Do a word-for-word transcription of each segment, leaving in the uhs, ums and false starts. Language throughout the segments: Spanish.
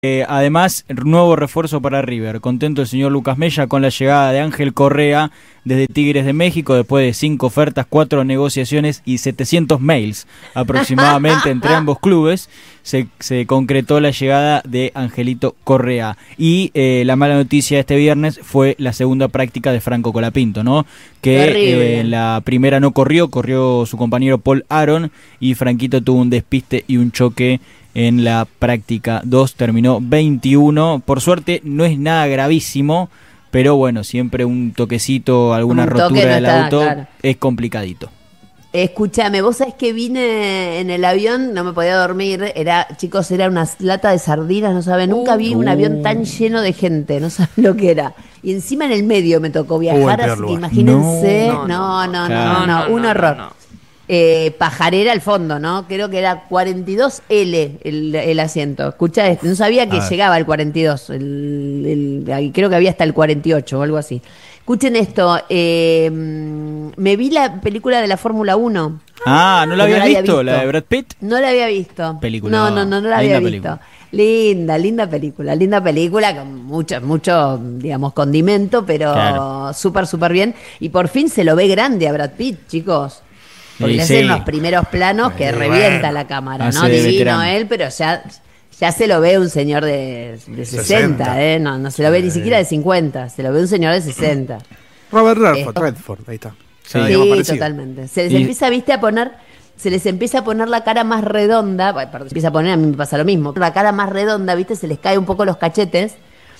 Eh, además, nuevo refuerzo para River. Contento el señor Lucas Mella con la llegada de Ángel Correa desde Tigres de México, después de cinco ofertas, cuatro negociaciones y setecientos mails aproximadamente entre ambos clubes. Se, se concretó la llegada de Angelito Correa. Y eh, la mala noticia este viernes fue la segunda práctica de Franco Colapinto, ¿no? Que eh, en la primera no corrió, corrió su compañero Paul Aron y Franquito tuvo un despiste y un choque en la práctica dos, terminó veintiuno. Por suerte no es nada gravísimo, pero bueno, siempre un toquecito, alguna un rotura no del está, auto, claro. Es complicadito. Escúchame, vos sabés que vine en el avión, no me podía dormir, era, chicos, era una lata de sardinas, no saben, nunca vi un avión tan lleno de gente, no saben lo que era. Y encima en el medio me tocó viajar, así que imagínense, no, no, no, no, claro. no, no, no, un horror. No, no, no. Eh, pajarera al fondo, ¿no? Creo que era cuarenta y dos ele el, el asiento. Escuchá esto, no sabía que llegaba al cuarenta y dos, el, el, creo que había hasta el cuarenta y ocho o algo así. Escuchen esto, eh, me vi la película de la Fórmula uno. Ah, ¿no la había, no la visto? había visto? ¿La de Brad Pitt? No la había visto. Película. No, no, no, no la había visto. Película. Linda, linda película, linda película con mucho, mucho, digamos, condimento, pero claro. súper, súper bien. Y por fin se lo ve grande a Brad Pitt, chicos. Porque le hacen los primeros planos que sí, revienta bueno. la cámara, ¿no? Divino veterano. Él, pero ya, ya se lo ve un señor de, de sesenta, sesenta, ¿eh? No, no se lo ve sí. ni siquiera de cincuenta, se lo ve un señor de sesenta. Robert Redford, eh, Redford ahí está. Sí, sí totalmente. Se les y... empieza, viste, a poner, se les empieza a poner la cara más redonda, bueno, perdón, se empieza a poner, a mí me pasa lo mismo, la cara más redonda, viste, se les cae un poco los cachetes.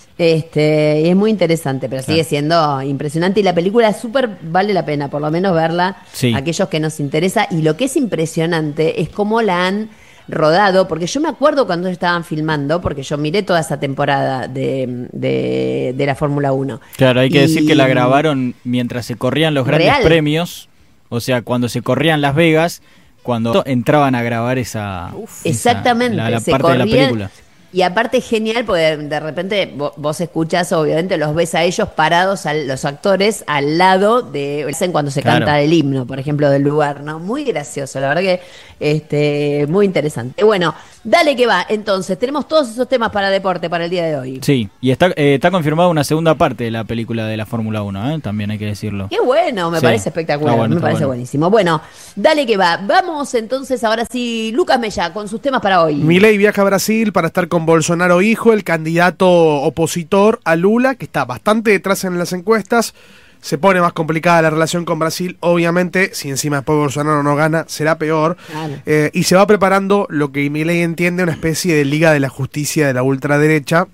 Este, y es muy interesante, pero sigue siendo impresionante y la película súper vale la pena, por lo menos verla, sí. aquellos que nos interesa. Y lo que es impresionante es cómo la han rodado, porque yo me acuerdo cuando estaban filmando, porque yo miré toda esa temporada de, de, de la Fórmula uno. Claro, hay que y... decir que la grabaron mientras se corrían los grandes Real. premios, o sea, cuando se corrían Las Vegas, cuando entraban a grabar esa, Uf, exactamente, esa, la, la se parte corrían, de la película. Y aparte es genial porque de repente vos escuchás, obviamente los ves a ellos parados, a los actores, al lado de cuando se claro. canta el himno, por ejemplo, del lugar, ¿no? Muy gracioso, la verdad que este muy interesante. Bueno, dale que va. Entonces, tenemos todos esos temas para deporte para el día de hoy. Sí, y está eh, está confirmada una segunda parte de la película de la Fórmula uno, ¿eh? También hay que decirlo. Qué bueno, me sí. parece espectacular, bueno, me parece bueno. buenísimo. Bueno, dale que va. Vamos entonces, ahora sí, Lucas Mella, con sus temas para hoy. Milei viaja a Brasil para estar con Bolsonaro hijo, el candidato opositor a Lula, que está bastante detrás en las encuestas. Se pone más complicada la relación con Brasil, obviamente, si encima después Bolsonaro no gana, será peor. Claro. Eh, y se va preparando lo que Milei entiende, una especie de Liga de la Justicia de la ultraderecha,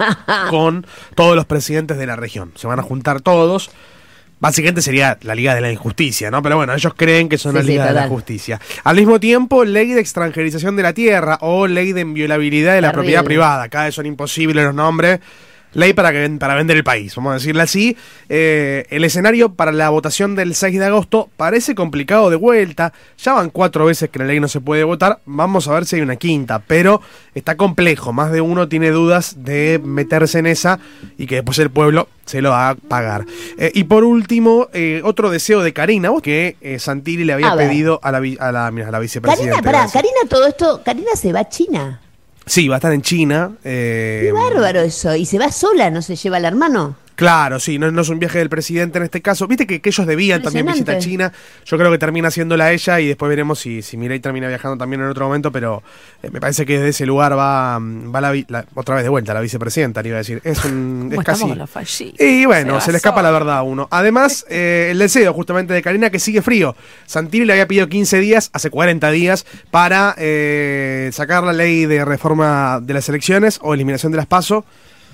con todos los presidentes de la región. Se van a juntar todos. Básicamente sería la Liga de la Injusticia, ¿no? Pero bueno, ellos creen que son sí, la Liga sí, de la Justicia. Al mismo tiempo, ley de extranjerización de la tierra o ley de inviolabilidad de la Terrible. propiedad privada. Cada vez son imposibles los nombres. Ley para, que, para vender el país, vamos a decirle así. Eh, el escenario para la votación del seis de agosto parece complicado de vuelta. Ya van cuatro veces que la ley no se puede votar. Vamos a ver si hay una quinta, pero está complejo. Más de uno tiene dudas de meterse en esa y que después el pueblo se lo va a pagar. Eh, y por último, eh, otro deseo de Karina, que eh, Santilli le había a pedido a la, a, la, a la vicepresidenta. Karina, pará, Karina, todo esto, Karina se va a China. Sí, va a estar en China. Eh, Qué bárbaro eso. ¿Y se va sola? ¿No se lleva al hermano? Claro, sí, no, no es un viaje del presidente en este caso. Viste que, que ellos debían también visitar China. Yo creo que termina haciéndola ella y después veremos si, si Milei termina viajando también en otro momento, pero eh, me parece que desde ese lugar va, va la, la, otra vez de vuelta la vicepresidenta, le iba a decir. Es, un, es casi... Y bueno, se, se le escapa sola. La verdad a uno. Además, eh, el deseo justamente de Karina que sigue frío. Santilli le había pedido quince días, hace cuarenta días, para eh, sacar la ley de reforma de las elecciones o eliminación de las PASO.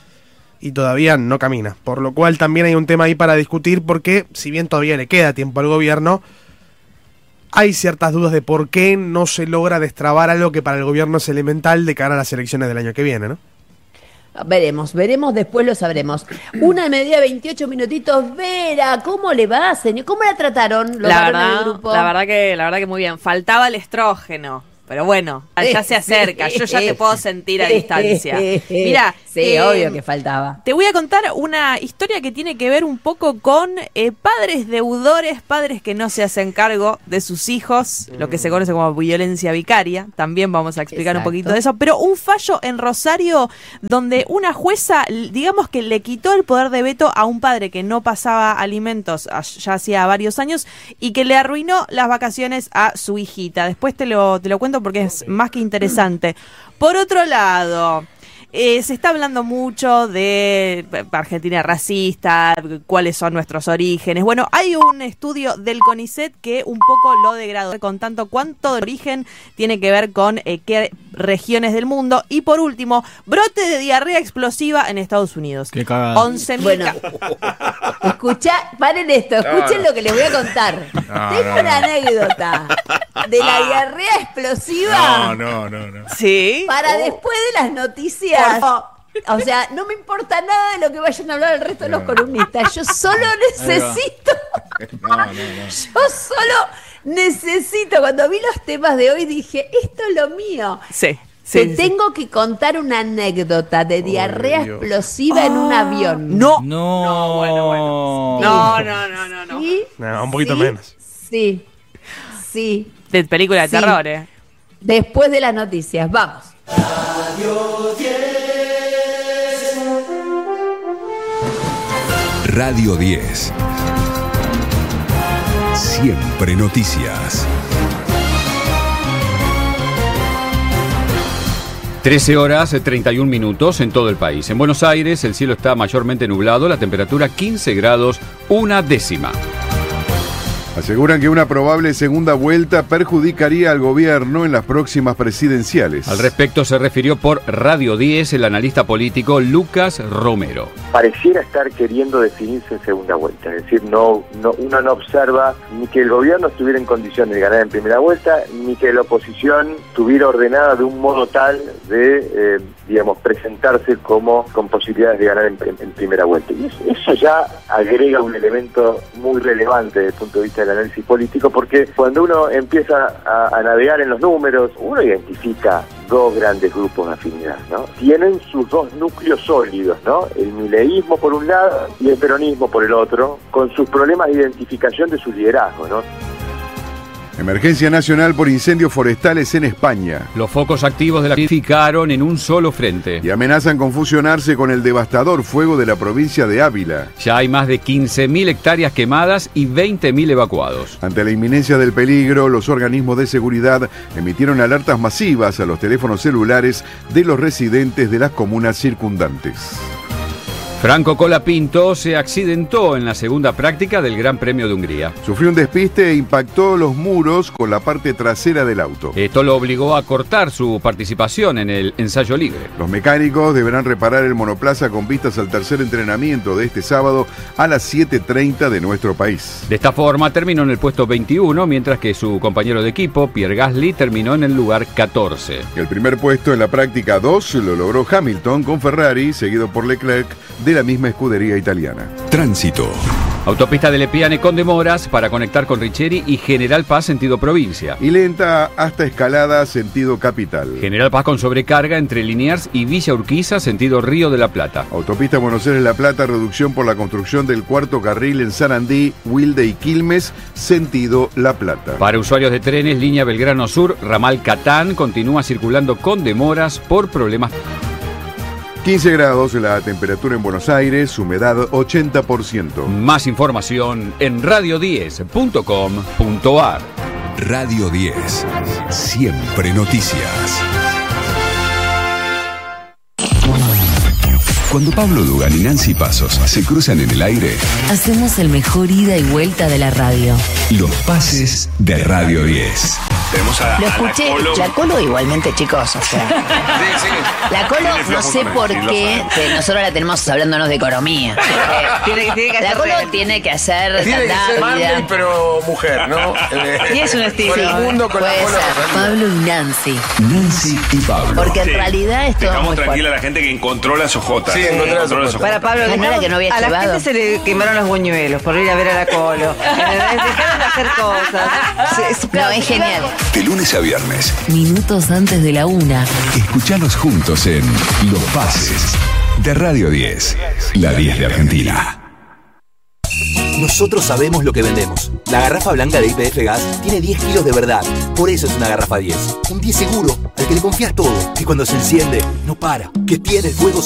Y todavía no camina, por lo cual también hay un tema ahí para discutir porque si bien todavía le queda tiempo al gobierno, hay ciertas dudas de por qué no se logra destrabar algo que para el gobierno es elemental de cara a las elecciones del año que viene, ¿no? Veremos, veremos, después lo sabremos. Una y media, veintiocho minutitos. Vera, ¿cómo le va, señor? ¿Cómo la trataron los la varones verdad, del grupo? La verdad que, la verdad que muy bien. Faltaba el estrógeno. Pero bueno, ya se acerca, yo ya te puedo sentir a distancia. Mira, Sí, Eh, obvio que faltaba. Te voy a contar una historia que tiene que ver un poco con eh, padres deudores, padres que no se hacen cargo de sus hijos, mm. lo que se conoce como violencia vicaria. También vamos a explicar Exacto. un poquito de eso. Pero un fallo en Rosario donde una jueza, digamos que le quitó el poder de veto a un padre que no pasaba alimentos ya hacía varios años y que le arruinó las vacaciones a su hijita. Después te lo, te lo cuento porque es más que interesante. Por otro lado... Eh, se está hablando mucho de Argentina racista, cuáles son nuestros orígenes. Bueno, hay un estudio del CONICET que un poco lo degradó, con tanto cuánto de origen tiene que ver con eh, qué regiones del mundo. Y por último, brote de diarrea explosiva en Estados Unidos. Qué cagada. once mil Bueno, escucha, paren esto, escuchen no, lo que les voy a contar. No, Tengo no, una no. anécdota de la diarrea explosiva. No, no, no, no. Sí. Para oh. después de las noticias. Oh, o sea, no me importa nada de lo que vayan a hablar el resto de los columnistas. Yo solo necesito. No, no, no. Yo solo necesito. Cuando vi los temas de hoy dije, esto es lo mío. Sí. Te sí, tengo sí. que contar una anécdota de diarrea oh, explosiva oh. en un avión. No. No. No, bueno, bueno. Sí. No, no, no, no, no. ¿Sí? No, un poquito ¿Sí? menos. Sí. Sí. De película de sí. terror, eh. Después de las noticias, vamos. Radio diez. Radio diez. Siempre noticias. trece horas, treinta y un minutos en todo el país. En Buenos Aires el cielo está mayormente nublado, la temperatura quince grados, una décima. Aseguran que una probable segunda vuelta perjudicaría al gobierno en las próximas presidenciales. Al respecto se refirió por Radio diez el analista político Lucas Romero. Pareciera estar queriendo definirse en segunda vuelta, es decir, no, no uno no observa ni que el gobierno estuviera en condiciones de ganar en primera vuelta, ni que la oposición estuviera ordenada de un modo tal de, eh, digamos, presentarse como con posibilidades de ganar en, en, en primera vuelta. Y eso, eso ya agrega un elemento muy relevante desde el punto de vista del análisis político, porque cuando uno empieza a, a navegar en los números, uno identifica dos grandes grupos de afinidad, ¿no? Tienen sus dos núcleos sólidos, ¿no? El mileísmo por un lado y el peronismo por el otro, con sus problemas de identificación de su liderazgo, ¿no? Emergencia nacional por incendios forestales en España. Los focos activos de la fijaron en un solo frente. Y amenazan con fusionarse con el devastador fuego de la provincia de Ávila. Ya hay más de quince mil hectáreas quemadas y veinte mil evacuados. Ante la inminencia del peligro, los organismos de seguridad emitieron alertas masivas a los teléfonos celulares de los residentes de las comunas circundantes. Franco Colapinto se accidentó en la segunda práctica del Gran Premio de Hungría. Sufrió un despiste e impactó los muros con la parte trasera del auto. Esto lo obligó a cortar su participación en el ensayo libre. Los mecánicos deberán reparar el monoplaza con vistas al tercer entrenamiento de este sábado a las siete treinta de nuestro país. De esta forma terminó en el puesto veintiuno, mientras que su compañero de equipo, Pierre Gasly, terminó en el lugar catorce. El primer puesto en la práctica dos lo logró Hamilton con Ferrari, seguido por Leclerc, de la misma escudería italiana. Tránsito. Autopista de Lepiane con demoras para conectar con Richeri y General Paz sentido provincia. Y lenta hasta Escalada sentido capital. General Paz con sobrecarga entre Liniers y Villa Urquiza sentido Río de la Plata. Autopista Buenos Aires-La Plata, reducción por la construcción del cuarto carril en Sarandí, Wilde y Quilmes, sentido La Plata. Para usuarios de trenes, línea Belgrano Sur, ramal Catán, continúa circulando con demoras por problemas. quince grados la temperatura en Buenos Aires, humedad ochenta por ciento. Más información en radio diez punto com punto a r. Radio diez. Siempre noticias. Cuando Pablo Dugan y Nancy Pasos se cruzan en el aire, hacemos el mejor ida y vuelta de la radio. Los pases de Radio diez. Tenemos a, Lo escuché, a la, Colo. la Colo igualmente, chicos, o sea. Sí, sí. La Colo, no sé por qué, que nosotros la tenemos hablándonos de economía. Eh, tiene, tiene que la hacer Colo real. tiene que hacer Tiene que ser Marley, pero mujer, ¿no? Y es un estilo. Con el mundo, con Puede la Colo. ser Pablo y Nancy. Nancy y Pablo. Porque en Sí. realidad es todo Dejamos muy tranquila fuerte. a la gente que encontró las ojotas. Sí, encontró las ojotas. Para Pablo, Ah, no era que no había a la llevado. gente se le quemaron los buñuelos por ir a ver a la Colo. Dejaron de hacer cosas. No, es genial. De lunes a viernes, Minutos antes de la una. escuchanos juntos en Los Pases de Radio diez. La diez de Argentina. Nosotros sabemos lo que vendemos. La garrafa blanca de Y P F Gas tiene diez kilos de verdad. Por eso es una garrafa diez. Un diez seguro, al que le confías todo. Que cuando se enciende, no para. Que tiene el fuego